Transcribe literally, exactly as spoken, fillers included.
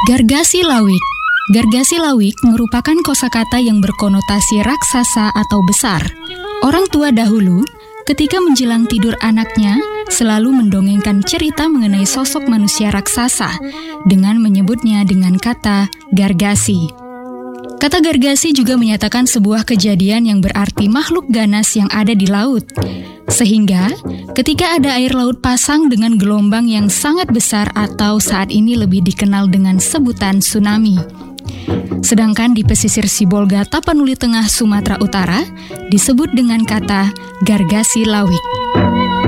Gargasi lawik. Gargasi lawik merupakan kosakata yang berkonotasi raksasa atau besar. Orang tua dahulu, ketika menjelang tidur anaknya, selalu mendongengkan cerita mengenai sosok manusia raksasa dengan menyebutnya dengan kata gargasi. Kata gargasi juga menyatakan sebuah kejadian yang berarti makhluk ganas yang ada di laut. Sehingga, ketika ada air laut pasang dengan gelombang yang sangat besar atau saat ini lebih dikenal dengan sebutan tsunami. Sedangkan di pesisir Sibolga, Tapanuli Tengah, Sumatera Utara, disebut dengan kata gargasi lawik.